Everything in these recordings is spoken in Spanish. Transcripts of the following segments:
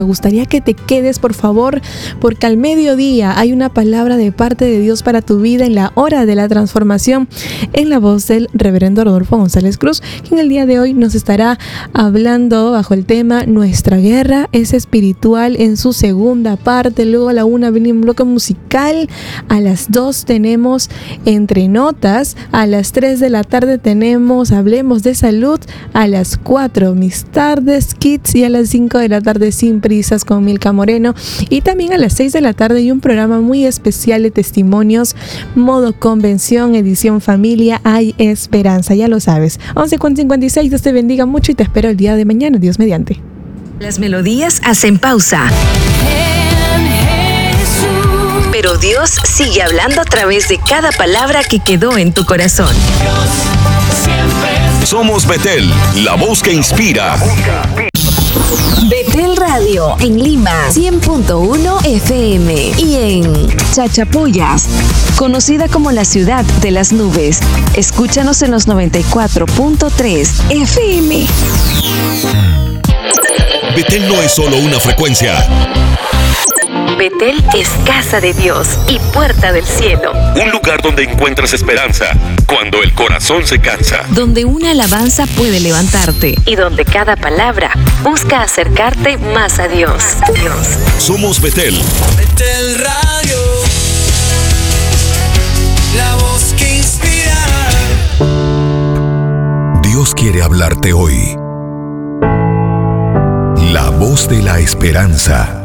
Me gustaría que te quedes, por favor, porque al mediodía hay una palabra de parte de Dios para tu vida en la hora de la transformación, en la voz del reverendo Rodolfo González Cruz, quien el día de hoy nos estará hablando bajo el tema Nuestra guerra es espiritual en su segunda parte. Luego a la 1 viene un bloque musical, a las 2 tenemos Entre Notas, a las 3 de la tarde tenemos Hablemos de Salud, a las 4 Mis Tardes Kids y a las 5 de la tarde Sin Prisas con Milka Moreno, y también a las 6 de la tarde hay un programa muy especial de testimonios, modo convención, edición familia, Hay Esperanza, ya lo sabes. 11:56, Dios te bendiga mucho y te espero el día de mañana, Dios mediante. Las melodías hacen pausa, pero Dios sigue hablando a través de cada palabra que quedó en tu corazón. Somos Betel, la voz que inspira. Betel Radio en Lima 100.1 FM y en Chachapoyas, conocida como la ciudad de las nubes. Escúchanos en los 94.3 FM. Betel no es solo una frecuencia. Betel es casa de Dios y puerta del cielo. Un lugar donde encuentras esperanza cuando el corazón se cansa. Donde una alabanza puede levantarte y donde cada palabra busca acercarte más a Dios. Somos Betel. Betel Radio, la voz que inspira. Dios quiere hablarte hoy. La voz de la esperanza.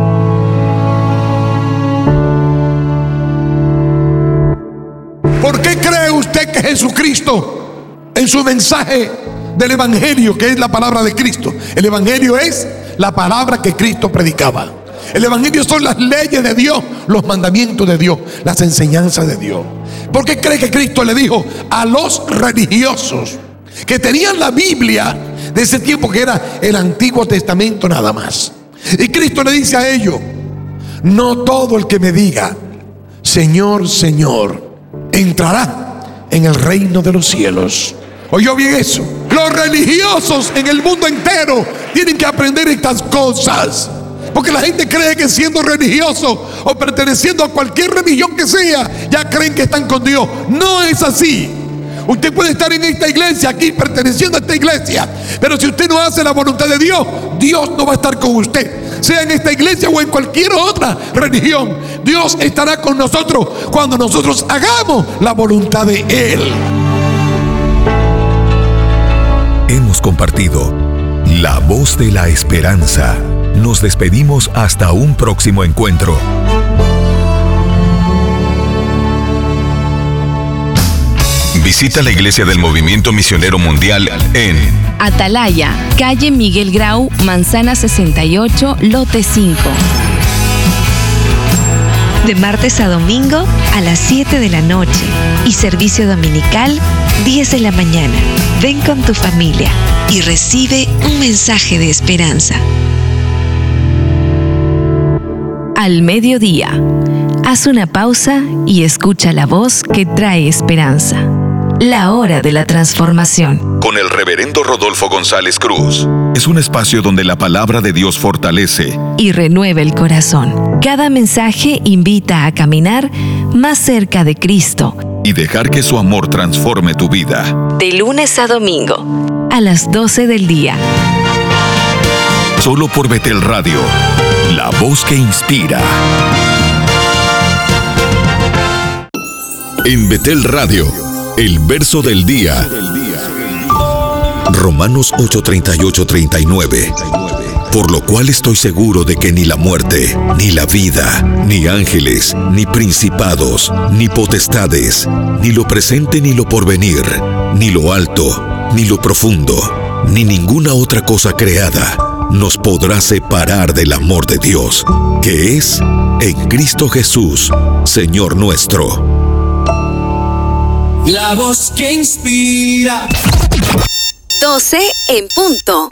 ¿Por qué cree usted que Jesucristo, en su mensaje del Evangelio, que es la palabra de Cristo, el Evangelio es la palabra que Cristo predicaba? El Evangelio son las leyes de Dios, los mandamientos de Dios, las enseñanzas de Dios. ¿Por qué cree que Cristo le dijo a los religiosos que tenían la Biblia de ese tiempo, que era el Antiguo Testamento nada más? Y Cristo le dice a ellos: no todo el que me diga Señor, Señor, entrará en el reino de los cielos. ¿Oyó bien eso? Los religiosos en el mundo entero tienen que aprender estas cosas, porque la gente cree que siendo religioso o perteneciendo a cualquier religión que sea, ya creen que están con Dios. No es así. Usted puede estar en esta iglesia aquí, perteneciendo a esta iglesia, pero si usted no hace la voluntad de Dios, Dios no va a estar con usted. Sea en esta iglesia o en cualquier otra religión, Dios estará con nosotros cuando nosotros hagamos la voluntad de Él. Hemos compartido la voz de la esperanza. Nos despedimos hasta un próximo encuentro. Visita la iglesia del Movimiento Misionero Mundial en Atalaya, calle Miguel Grau, manzana 68, lote 5. De martes a domingo a las 7 de la noche y servicio dominical 10 de la mañana. Ven con tu familia y recibe un mensaje de esperanza. Al mediodía, haz una pausa y escucha la voz que trae esperanza. La hora de la transformación. Con el reverendo Rodolfo González Cruz. Es un espacio donde la palabra de Dios fortalece y renueva el corazón. Cada mensaje invita a caminar más cerca de Cristo y dejar que su amor transforme tu vida. De lunes a domingo, a las 12 del día. Solo por Betel Radio, la voz que inspira. En Betel Radio, el verso del día. Romanos 8:38-39. Por lo cual estoy seguro de que ni la muerte, ni la vida, ni ángeles, ni principados, ni potestades, ni lo presente ni lo porvenir, ni lo alto, ni lo profundo, ni ninguna otra cosa creada nos podrá separar del amor de Dios, que es en Cristo Jesús, Señor nuestro. La voz que inspira. 12 en punto.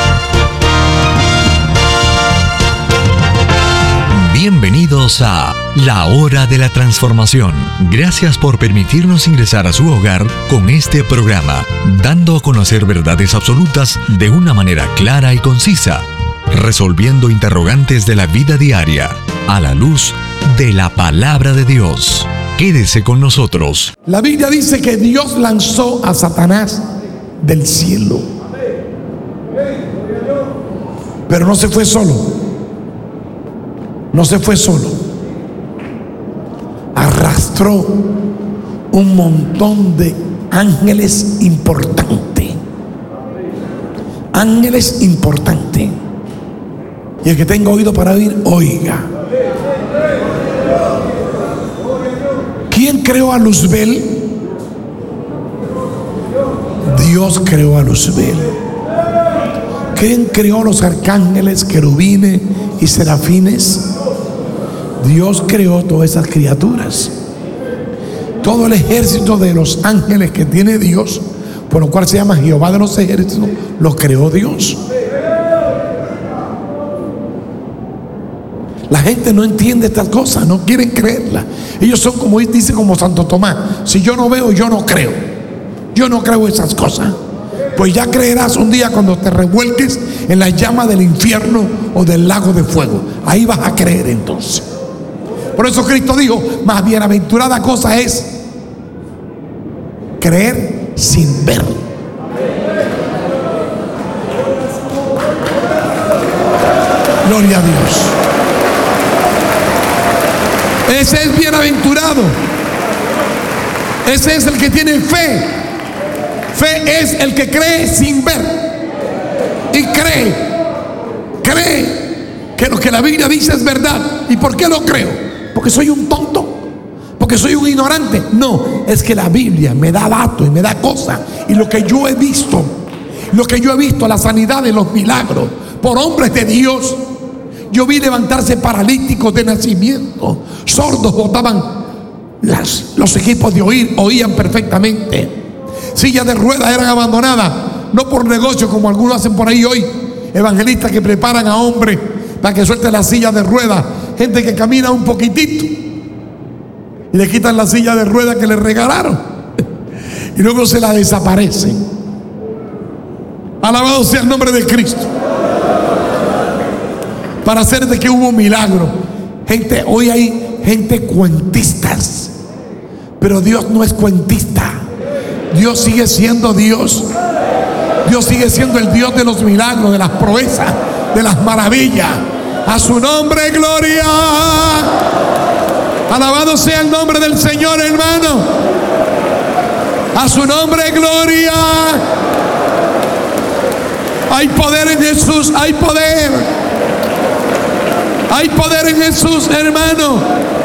Bienvenidos a La hora de la transformación. Gracias por permitirnos ingresar a su hogar con este programa, dando a conocer verdades absolutas de una manera clara y concisa, resolviendo interrogantes de la vida diaria a la luz de la palabra de Dios. Quédese con nosotros. La Biblia dice que Dios lanzó a Satanás del cielo. Pero no se fue solo. No se fue solo. Arrastró un montón de ángeles importantes. Ángeles importantes. Y el que tenga oído para oír, oiga. ¿Quién creó a Luzbel? Dios creó a Luzbel. ¿Quién creó a los arcángeles, querubines y serafines? Dios creó todas esas criaturas. Todo el ejército de los ángeles que tiene Dios, por lo cual se llama Jehová de los ejércitos, lo creó Dios. La gente no entiende estas cosas, no quieren creerlas. Ellos son como dice como Santo Tomás: si yo no veo, yo no creo. Yo no creo esas cosas. Pues ya creerás un día cuando te revuelques en la llama del infierno o del lago de fuego. Ahí vas a creer entonces. Por eso Cristo dijo: más bienaventurada cosa es creer sin ver. Gloria a Dios. Ese es bienaventurado. Ese es el que tiene fe. Fe es el que cree sin ver. Y cree que lo que la Biblia dice es verdad. ¿Y por qué lo creo? ¿Porque soy un tonto? ¿Porque soy un ignorante? No, es que la Biblia me da datos y me da cosas. Y lo que yo he visto, la sanidad de los milagros por hombres de Dios. Yo vi levantarse paralíticos de nacimiento, sordos botaban los equipos de oír, oían perfectamente. Sillas de ruedas eran abandonadas, no por negocio como algunos hacen por ahí hoy, evangelistas que preparan a hombres para que suelten las sillas de ruedas, gente que camina un poquitito y le quitan la silla de ruedas que le regalaron y luego se la desaparecen. Alabado sea el nombre de Cristo. Para hacer de que hubo milagro. Gente, hoy hay gente cuentistas, pero Dios no es cuentista. Dios sigue siendo Dios. Dios sigue siendo el Dios de los milagros, de las proezas, de las maravillas. A su nombre, gloria. Alabado sea el nombre del Señor, hermano. A su nombre, gloria. Hay poder en Jesús, hay poder. Hay poder en Jesús, hermano.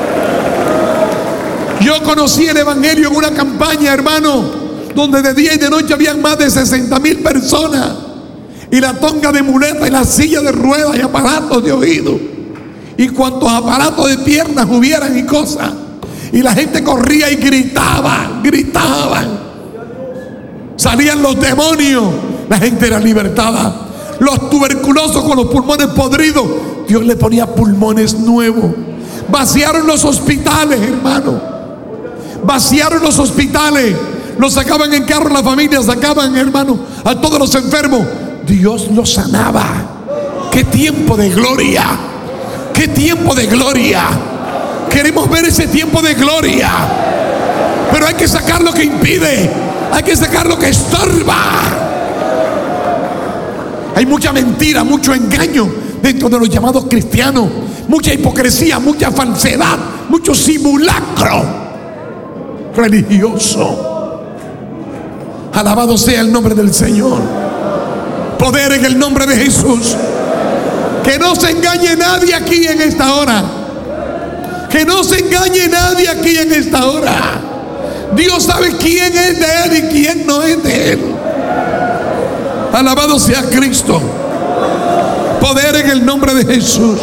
Yo conocí el evangelio en una campaña, hermano, donde de día y de noche habían más de 60,000 personas. Y la tonga de muleta y la silla de ruedas y aparatos de oído. Y cuantos aparatos de piernas hubieran y cosas. Y la gente corría y gritaban. Salían los demonios. La gente era libertada. Los tuberculosos con los pulmones podridos, Dios le ponía pulmones nuevos. Vaciaron los hospitales, hermano. Vaciaron los hospitales. Los sacaban en carro, la familia sacaban, hermano, a todos los enfermos. Dios los sanaba. ¡Qué tiempo de gloria! ¡Qué tiempo de gloria! Queremos ver ese tiempo de gloria. Pero hay que sacar lo que impide. Hay que sacar lo que estorba. Hay mucha mentira, mucho engaño dentro de los llamados cristianos. Mucha hipocresía, mucha falsedad, mucho simulacro religioso. Alabado sea el nombre del Señor. Poder en el nombre de Jesús. Que no se engañe nadie aquí en esta hora. Que no se engañe nadie aquí en esta hora. Dios sabe quién es de Él y quién no es de Él. Alabado sea Cristo. Poder en el nombre de Jesús.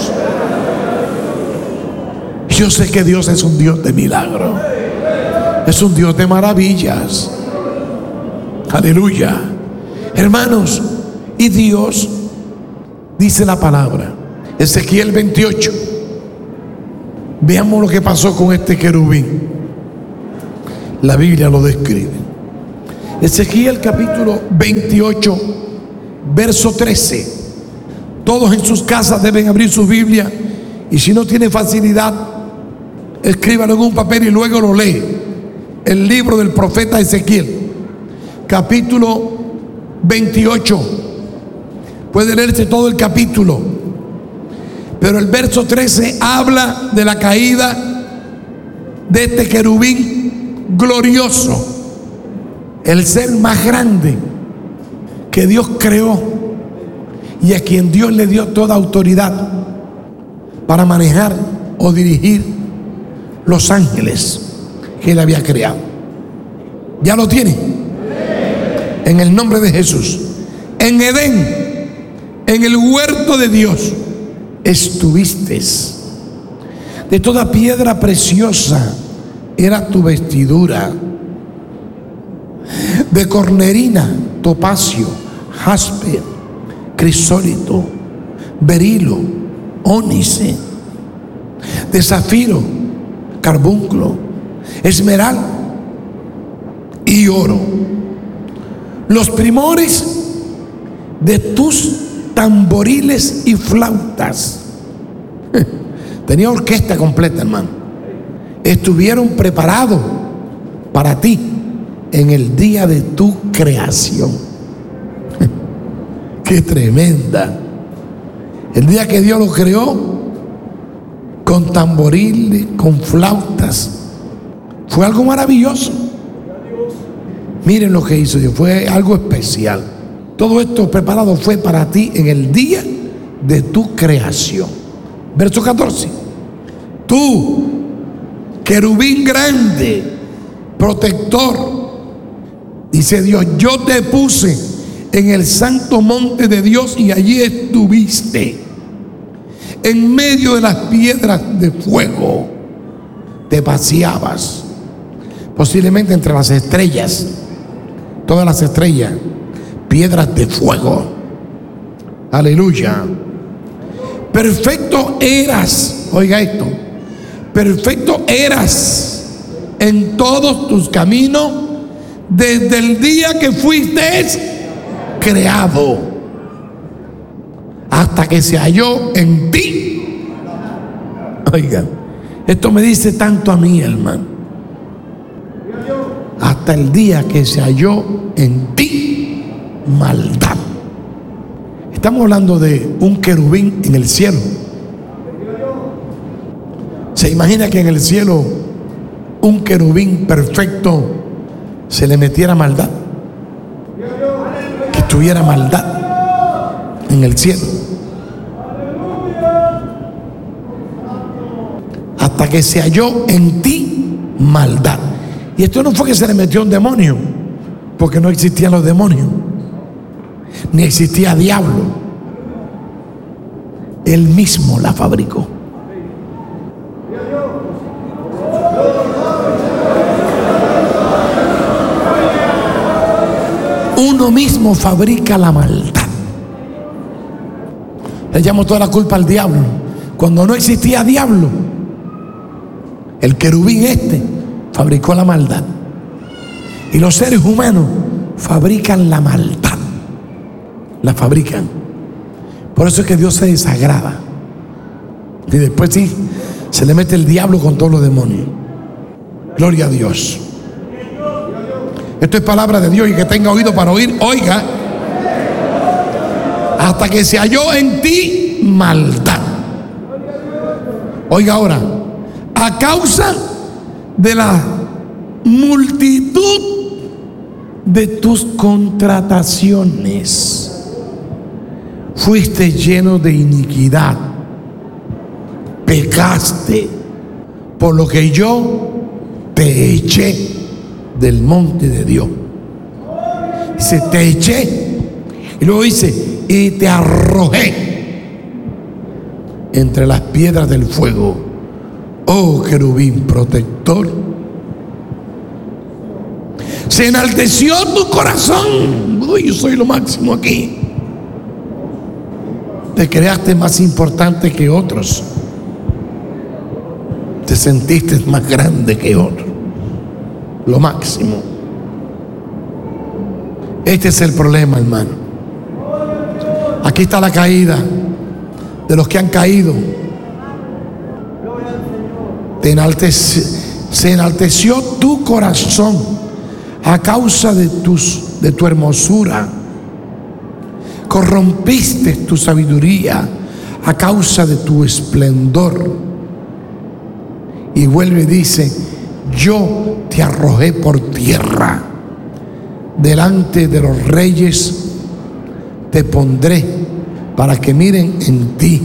Yo sé que Dios es un Dios de milagro. Es un Dios de maravillas. Aleluya. Hermanos, y Dios dice la palabra, Ezequiel 28. Veamos lo que pasó con este querubín. La Biblia lo describe. Ezequiel capítulo 28, verso 13. Todos en sus casas deben abrir su Biblia, y si no tiene facilidad, escríbalo en un papel y luego lo lee. El libro del profeta Ezequiel, capítulo 28. Puede leerse todo el capítulo, pero el verso 13 habla de la caída de este querubín glorioso, el ser más grande que Dios creó y a quien Dios le dio toda autoridad para manejar o dirigir los ángeles que Él había creado. ¿Ya lo tiene? En el nombre de Jesús. En Edén, en el huerto de Dios, estuviste. De toda piedra preciosa era tu vestidura, de cornerina, topacio, jaspe, crisólito, berilo, ónice, de zafiro, carbunclo, esmeralda y oro. Los primores de tus tamboriles y flautas. Tenía orquesta completa, hermano. Estuvieron preparados para ti en el día de tu creación. Qué tremenda. El día que Dios lo creó, con tamboriles, con flautas, fue algo maravilloso. Miren lo que hizo Dios, fue algo especial. Todo esto preparado fue para ti en el día de tu creación. Verso 14. Tú, querubín grande, protector, dice Dios, yo te puse en el santo monte de Dios y allí estuviste. En medio de las piedras de fuego te paseabas, posiblemente entre las estrellas, todas las estrellas, piedras de fuego. Aleluya. Perfecto eras, oiga esto, perfecto eras en todos tus caminos desde el día que fuiste creado hasta que se halló en ti. Oiga, esto me dice tanto a mí, hermano. Hasta el día que se halló en ti maldad. Estamos hablando de un querubín en el cielo. ¿Se imagina que en el cielo un querubín perfecto se le metiera maldad? Que tuviera maldad en el cielo. Hasta que se halló en ti maldad. Y esto no fue que se le metió un demonio, porque no existían los demonios, ni existía diablo. Él mismo la fabricó. Uno mismo fabrica la maldad. Le llamo toda la culpa al diablo. Cuando no existía diablo, el querubín fabricó la maldad. Y los seres humanos fabrican la maldad. La fabrican. Por eso es que Dios se desagrada. Y después sí, se le mete el diablo con todos los demonios. Gloria a Dios. Esto es palabra de Dios, y que tenga oído para oír, oiga. Hasta que se halló en ti maldad. Oiga ahora, a causa de la multitud de tus contrataciones, fuiste lleno de iniquidad, pecaste, por lo que yo te eché del monte de Dios. Dice, te eché, y luego dice, y te arrojé entre las piedras del fuego. Oh querubín protector, se enalteció tu corazón. Uy, yo soy lo máximo aquí. Te creaste más importante que otros. te sentiste más grande que otro, lo máximo. Este es el problema, hermano. Aquí está la caída de los que han caído. Se enalteció tu corazón a causa de tu hermosura. Corrompiste tu sabiduría a causa de tu esplendor. Y vuelve y dice: yo te arrojé por tierra, delante de los reyes te pondré para que miren en ti.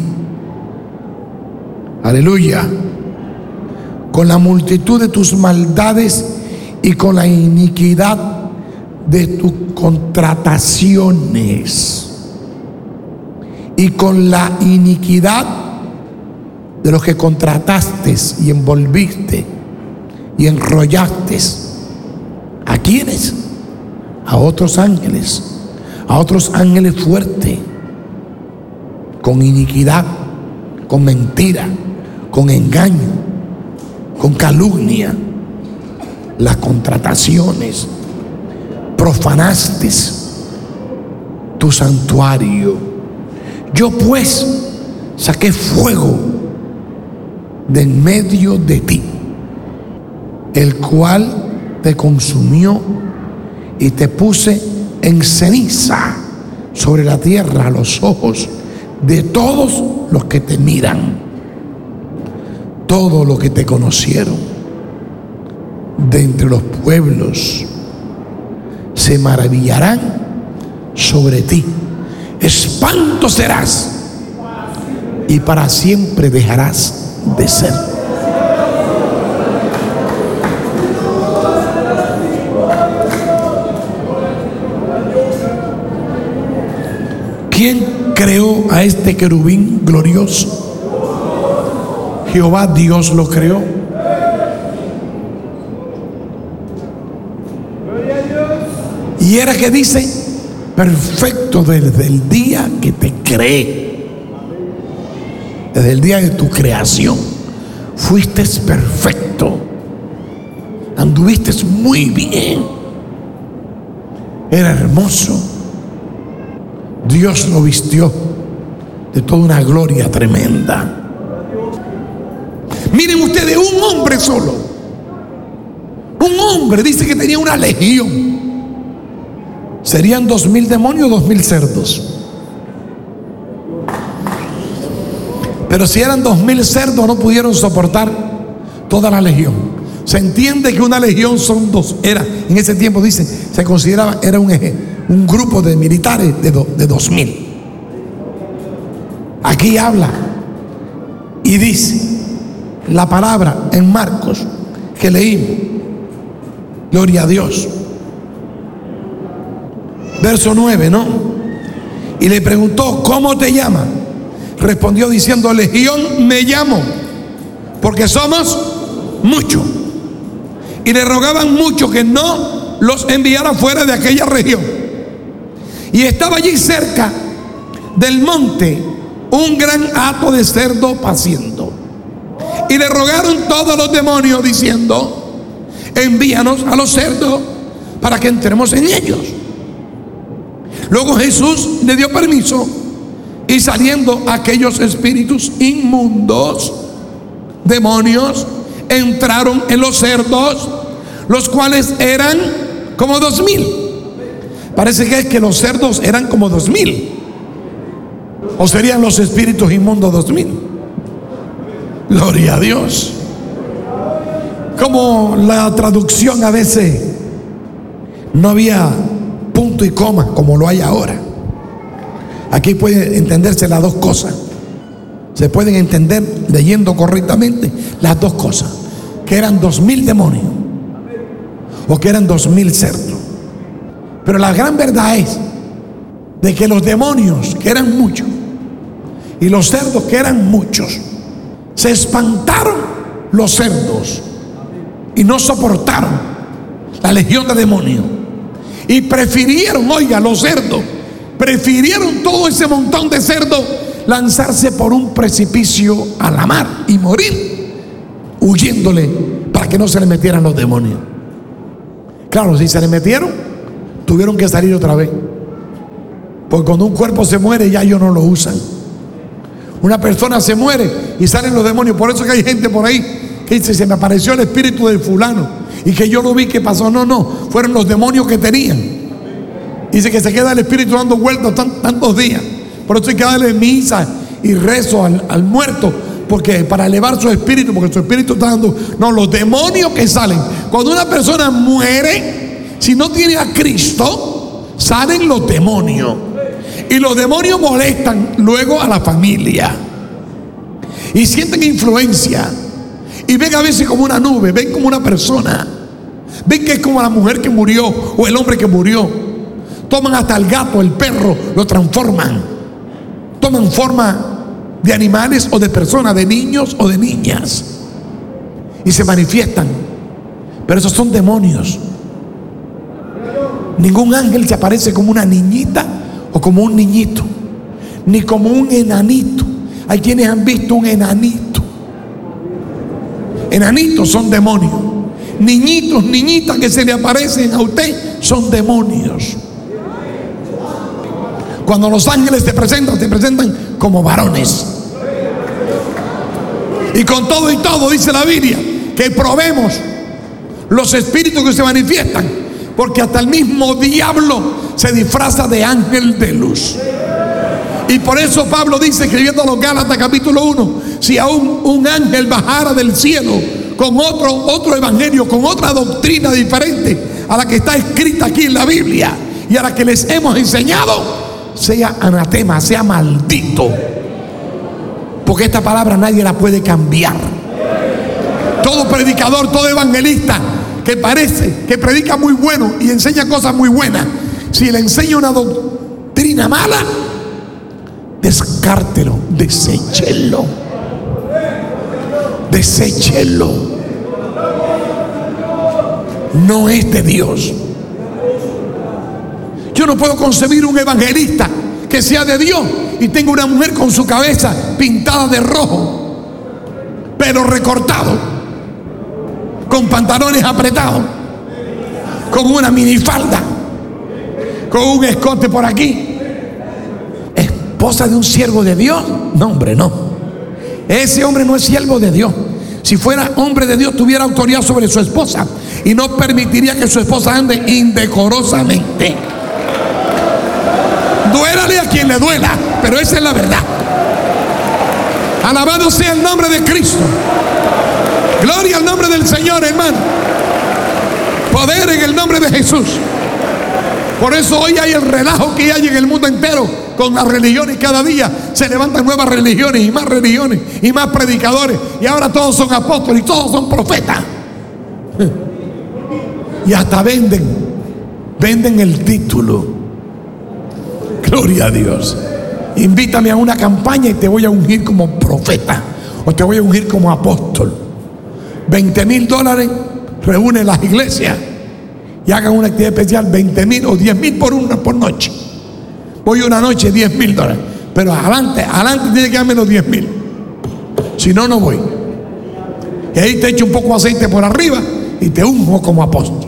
Aleluya. Con la multitud de tus maldades y con la iniquidad de tus contrataciones, y con la iniquidad de los que contrataste y envolviste y enrollaste. ¿A quiénes? A otros ángeles fuertes, con iniquidad, con mentira, con engaño, con calumnia, las contrataciones. Profanaste tu santuario. Yo pues saqué fuego de en medio de ti, el cual te consumió, y te puse en ceniza sobre la tierra a los ojos de todos los que te miran. Todo lo que te conocieron de entre los pueblos se maravillarán sobre ti. Espanto serás y para siempre dejarás de ser. ¿Quién creó a este querubín glorioso? Jehová Dios lo creó. Y era que dice: perfecto desde el día que te creé. Desde el día de tu creación fuiste perfecto. Anduviste muy bien. Era hermoso. Dios lo vistió de toda una gloria tremenda. Miren ustedes, un hombre solo, un hombre dice que tenía una legión. Serían 2000 demonios, 2000 cerdos. Pero si eran 2000 cerdos, no pudieron soportar toda la legión. Se entiende que una legión son dos. Era, en ese tiempo dicen, se consideraba, era un grupo de militares de 2000. Aquí habla y dice la palabra en Marcos que leímos. Gloria a Dios. Verso 9, ¿no? Y le preguntó: ¿cómo te llamas? Respondió diciendo: Legión me llamo, porque somos muchos. Y le rogaban mucho que no los enviara fuera de aquella región. Y estaba allí cerca del monte un gran hato de cerdo paciendo. Y le rogaron todos los demonios diciendo: envíanos a los cerdos para que entremos en ellos. Luego Jesús le dio permiso, y saliendo aquellos espíritus inmundos, demonios, entraron en los cerdos, los cuales eran como 2000. Parece que es que los cerdos eran como 2000, o serían los espíritus inmundos 2000. Gloria a Dios. Como la traducción a veces no había punto y coma como lo hay ahora. Aquí pueden entenderse las dos cosas. Se pueden entender leyendo correctamente las dos cosas: que eran 2000 demonios o que eran 2000 cerdos. Pero la gran verdad es de que los demonios, que eran muchos, y los cerdos, que eran muchos, se espantaron los cerdos y no soportaron la legión de demonios, y prefirieron, oiga, los cerdos prefirieron todo ese montón de cerdos lanzarse por un precipicio a la mar y morir huyéndole para que no se le metieran los demonios. Claro, si se le metieron, tuvieron que salir otra vez. Porque cuando un cuerpo se muere, ya ellos no lo usan. Una persona se muere y salen los demonios. Por eso que hay gente por ahí que dice: se me apareció el espíritu del fulano y que yo lo vi, que pasó. No, fueron los demonios que tenían. Dice que se queda el espíritu dando vueltas tantos días. Por eso hay que darle misa y rezo al muerto, porque para elevar su espíritu, porque su espíritu está dando. No, los demonios que salen cuando una persona muere, si no tiene a Cristo, salen los demonios. Y los demonios molestan luego a la familia y sienten influencia y ven a veces como una nube, ven como una persona, ven que es como la mujer que murió o el hombre que murió. Toman hasta el gato, el perro, lo transforman, toman forma de animales o de personas, de niños o de niñas, y se manifiestan. Pero esos son demonios. Ningún ángel se aparece como una niñita o como un niñito, ni como un enanito. Hay quienes han visto un enanito. Enanitos son demonios. Niñitos, niñitas que se le aparecen a usted son demonios. Cuando los ángeles te presentan como varones. Y con todo y todo, dice la Biblia, que probemos los espíritus que se manifiestan, porque hasta el mismo diablo se disfraza de ángel de luz. Y por eso Pablo dice, escribiendo a los Gálatas capítulo 1, si aún un ángel bajara del cielo con otro evangelio, con otra doctrina diferente a la que está escrita aquí en la Biblia y a la que les hemos enseñado, sea anatema, sea maldito. Porque esta palabra nadie la puede cambiar. Todo predicador, todo evangelista que parece que predica muy bueno y enseña cosas muy buenas, si le enseña una doctrina mala, descártelo, deséchelo. No es de Dios. Yo no puedo concebir un evangelista que sea de Dios y tenga una mujer con su cabeza pintada de rojo, pelo recortado, con pantalones apretados, con una minifalda, con un escote por aquí. ¿Esposa de un siervo de Dios? No, hombre, no. Ese hombre no es siervo de Dios. Si fuera hombre de Dios, tuviera autoridad sobre su esposa y no permitiría que su esposa ande indecorosamente. Duélale a quien le duela, pero esa es la verdad. Alabado sea el nombre de Cristo. Gloria al nombre del Señor, hermano. Poder en el nombre de Jesús. Por eso hoy hay el relajo que hay en el mundo entero con las religiones. Cada día se levantan nuevas religiones y más predicadores. Y ahora todos son apóstoles y todos son profetas. Y hasta venden el título. Gloria a Dios. Invítame a una campaña y te voy a ungir como profeta o te voy a ungir como apóstol. $20,000 reúnen las iglesias y hagan una actividad especial. 20,000 o 10,000 por noche. Voy una noche, $10,000. Pero adelante tiene que darme los 10,000. Si no, no voy. Y ahí te echo un poco de aceite por arriba y te unjo como apóstol.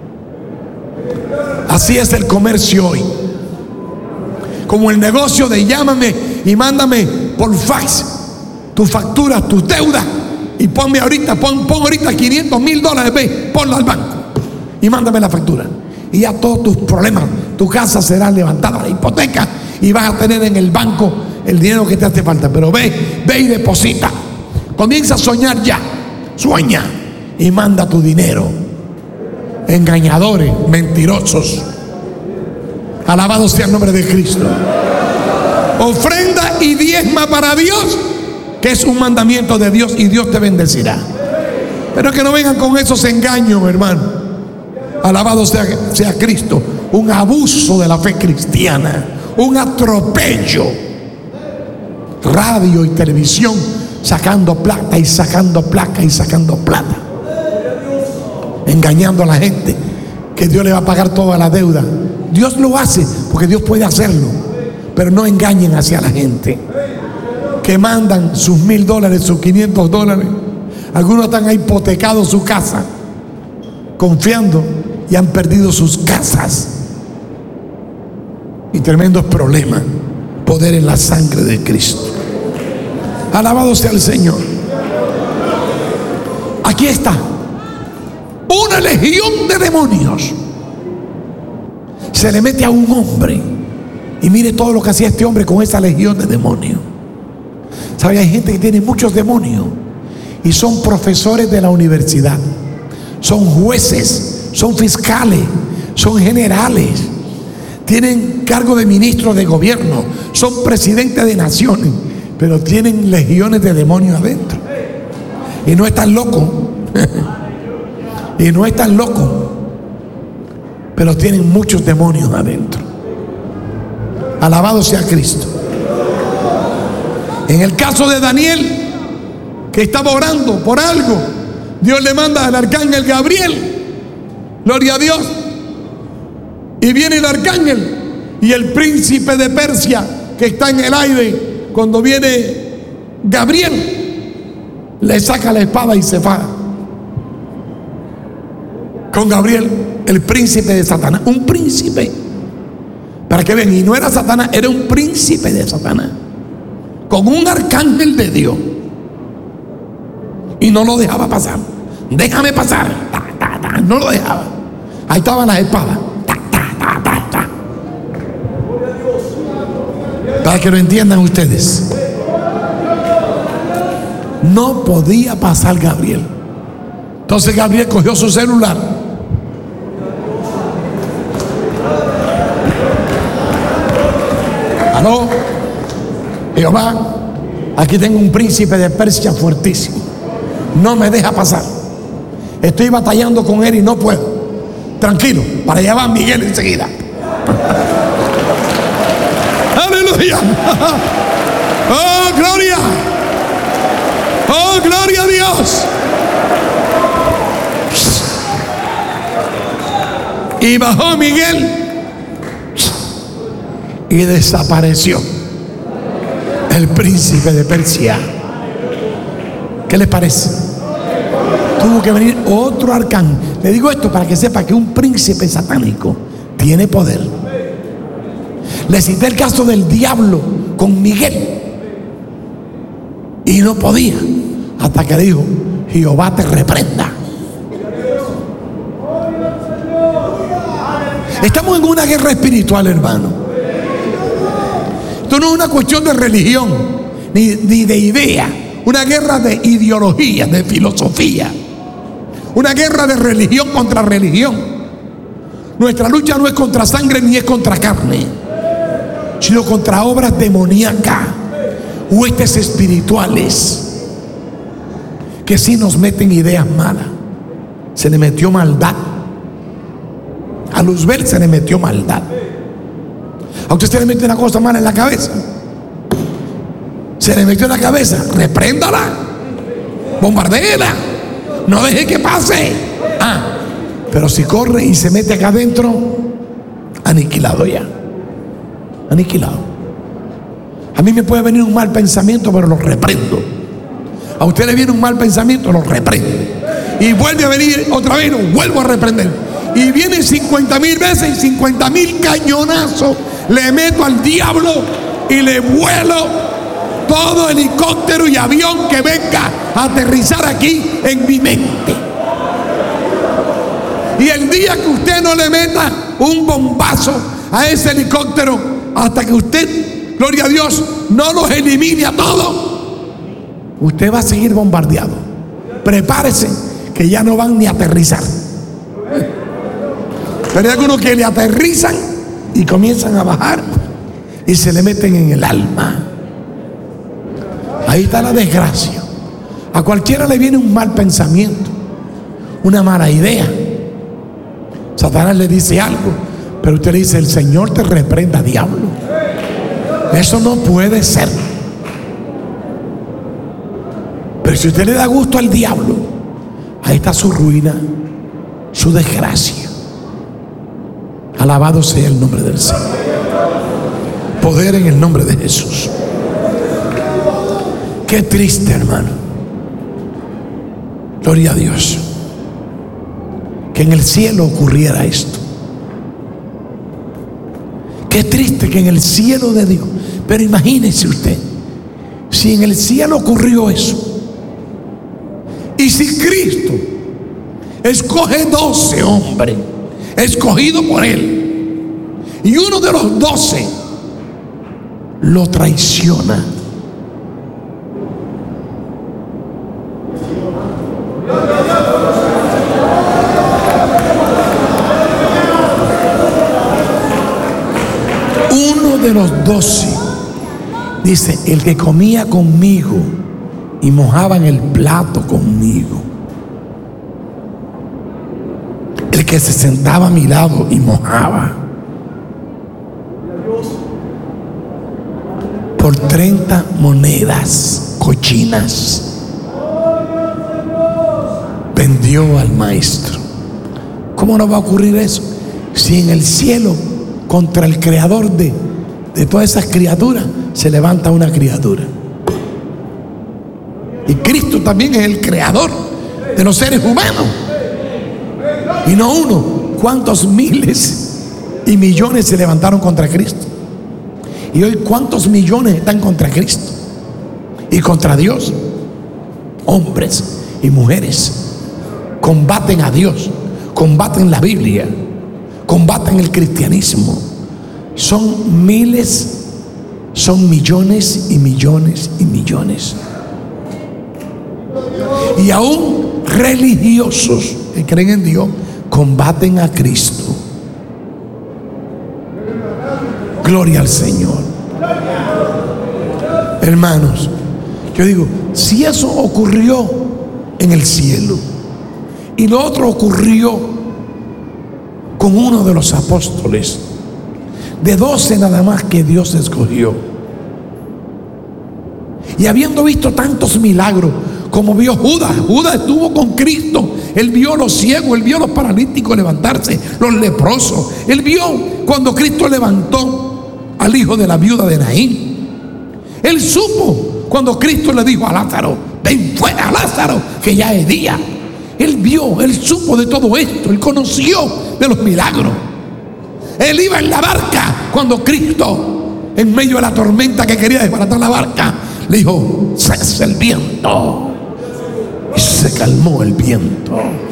Así es el comercio hoy. Como el negocio de llámame y mándame por fax tus facturas, tus deudas, y ponme ahorita, pon ahorita $500,000, ve, ponlo al banco y mándame la factura. Y ya todos tus problemas, tu casa será levantada, la hipoteca, y vas a tener en el banco el dinero que te hace falta. Pero ve y deposita. Comienza a soñar ya. Sueña y manda tu dinero. Engañadores, mentirosos. Alabado sea el nombre de Cristo. Ofrenda y diezma para Dios, que es un mandamiento de Dios, y Dios te bendecirá. Pero que no vengan con esos engaños, hermano. Alabado sea Cristo. Un abuso de la fe cristiana, un atropello. Radio y televisión sacando plata y sacando plata y sacando plata, engañando a la gente que Dios le va a pagar toda la deuda. Dios lo hace porque Dios puede hacerlo, pero no engañen hacia la gente que mandan sus $1,000, sus $500 Algunos han hipotecado su casa, confiando, y han perdido sus casas. Y tremendos problemas. Poder en la sangre de Cristo. Alabado sea el Señor. Aquí está una legión de demonios. Se le mete a un hombre, y mire todo lo que hacía este hombre con esa legión de demonios. ¿Sabe? Hay gente que tiene muchos demonios y son profesores de la universidad, son jueces, son fiscales, son generales, tienen cargo de ministros de gobierno, son presidentes de naciones, pero tienen legiones de demonios adentro. Y no están locos. Y no están locos, pero tienen muchos demonios adentro. Alabado sea Cristo. En el caso de Daniel, que estaba orando por algo, Dios le manda al arcángel Gabriel. Gloria a Dios. Y viene el arcángel, y el príncipe de Persia, que está en el aire, cuando viene Gabriel, le saca la espada y se va con Gabriel, el príncipe de Satanás. Un príncipe, para que vean, y no era Satanás, era un príncipe de Satanás, con un arcángel de Dios, y no lo dejaba pasar. Déjame pasar. No lo dejaba. Ahí estaban las espadas. Para que lo entiendan ustedes, no podía pasar Gabriel. Entonces Gabriel cogió su celular, aló, Jehová, aquí tengo un príncipe de Persia fuertísimo, no me deja pasar, estoy batallando con él y no puedo. Tranquilo, para allá va Miguel enseguida. Aleluya. Oh, gloria. Oh, gloria a Dios. Y bajó Miguel y desapareció el príncipe de Persia. ¿Qué les parece? Tuvo que venir otro arcángel. Le digo esto para que sepa que un príncipe satánico tiene poder. Le cité el caso del diablo con Miguel y no podía, hasta que dijo: Jehová te reprenda. Estamos en una guerra espiritual, hermano. Esto no es una cuestión de religión ni de idea, una guerra de ideología, de filosofía, una guerra de religión contra religión. Nuestra lucha no es contra sangre ni es contra carne, sino contra obras demoníacas, huestes espirituales que sí nos meten ideas malas. Se le metió maldad. A Luzbel se le metió maldad. A usted se le mete una cosa mala en la cabeza, se le metió en la cabeza, repréndala, bombardéela, no deje que pase. Pero si corre y se mete acá adentro, aniquilado ya. Aniquilado. A mí me puede venir un mal pensamiento, pero lo reprendo. A usted le viene un mal pensamiento, lo reprende. Y vuelve a venir otra vez, lo vuelvo a reprender. Y viene 50,000 veces y 50,000 cañonazos le meto al diablo y le vuelo todo helicóptero y avión que venga a aterrizar aquí en mi mente. Y el día que usted no le meta un bombazo a ese helicóptero, hasta que usted, gloria a Dios, no los elimine a todos, usted va a seguir bombardeado. Prepárese que ya no van ni a aterrizar. Pero hay algunos que le aterrizan y comienzan a bajar y se le meten en el alma. Ahí está la desgracia. A cualquiera le viene un mal pensamiento, una mala idea. Satanás le dice algo, pero usted le dice: el Señor te reprenda, diablo. Eso no puede ser. Pero si usted le da gusto al diablo, ahí está su ruina, su desgracia. Alabado sea el nombre del Señor. Poder en el nombre de Jesús. Qué triste, hermano. Gloria a Dios. Que en el cielo ocurriera esto. Qué triste que en el cielo de Dios. Pero imagínese usted, si en el cielo ocurrió eso, y si Cristo escoge 12 hombres, escogido por Él, y uno de los 12 lo traiciona. Uno de los 12 dice: el que comía conmigo y mojaba en el plato conmigo, el que se sentaba a mi lado y mojaba, por 30 monedas cochinas vendió al maestro. ¿Cómo no va a ocurrir eso? Si en el cielo contra el creador de todas esas criaturas se levanta una criatura. Y Cristo también es el creador de los seres humanos. Y no uno, cuántos miles y millones se levantaron contra Cristo. Y hoy cuántos millones están contra Cristo y contra Dios. Hombres y mujeres combaten a Dios, combaten la Biblia, combaten el cristianismo. Son miles, son millones y millones y millones. Y aún religiosos que creen en Dios combaten a Cristo. Gloria al Señor. Hermanos, yo digo, si eso ocurrió en el cielo y lo otro ocurrió con uno de los apóstoles, de 12 nada más que Dios escogió, y habiendo visto tantos milagros como vio Judas estuvo con Cristo. Él vio a los ciegos, él vio a los paralíticos levantarse, los leprosos. Él vio cuando Cristo levantó al hijo de la viuda de Naín. Él supo cuando Cristo le dijo a Lázaro: ven fuera, Lázaro, que ya es día. Él vio, él supo de todo esto, él conoció de los milagros. Él iba en la barca cuando Cristo, en medio de la tormenta que quería desbaratar la barca, le dijo: cesa el viento. Y se calmó el viento.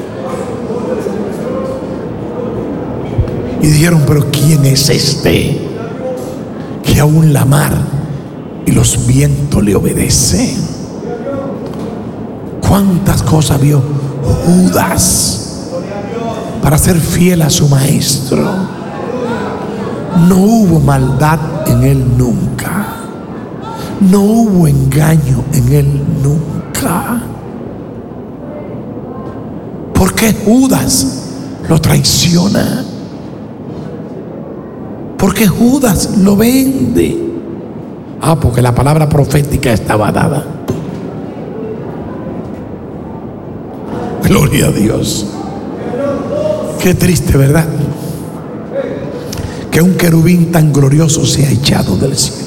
Y dijeron: pero ¿quién es este que aún la mar y los vientos le obedecen? ¿Cuántas cosas vio Judas para ser fiel a su maestro? No hubo maldad en él nunca. No hubo engaño en él nunca. ¿Por qué Judas lo traiciona? ¿Por qué Judas lo vende? Porque la palabra profética estaba dada. Gloria a Dios. Qué triste, ¿verdad? Que un querubín tan glorioso sea echado del cielo.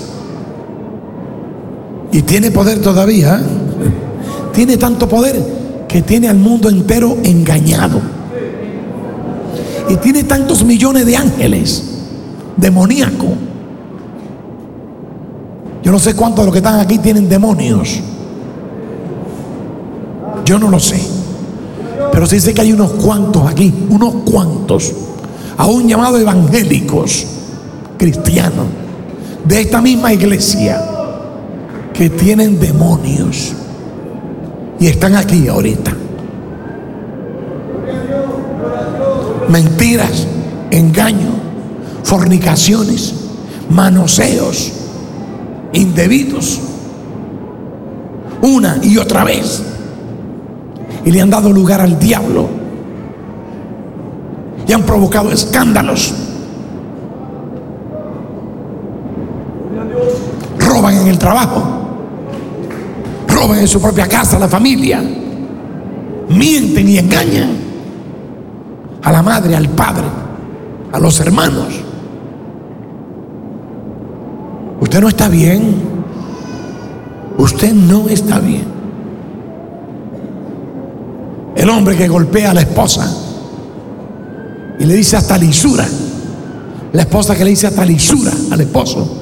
Y tiene poder todavía. Tiene tanto poder que tiene al mundo entero engañado. Y tiene tantos millones de ángeles demoníacos. Yo no sé cuántos de los que están aquí tienen demonios. Yo no lo sé. Pero sí sé que hay unos cuantos aquí, unos cuantos, aún llamados evangélicos, cristianos, de esta misma iglesia, que tienen demonios y están aquí ahorita. Mentiras, engaño, fornicaciones, manoseos indebidos, una y otra vez, y le han dado lugar al diablo y han provocado escándalos. Roban en el trabajo, roban en su propia casa, la familia, mienten y engañan a la madre, al padre, a los hermanos. Usted no está bien. Usted no está bien. El hombre que golpea a la esposa y le dice hasta lisura. La esposa que le dice hasta lisura al esposo.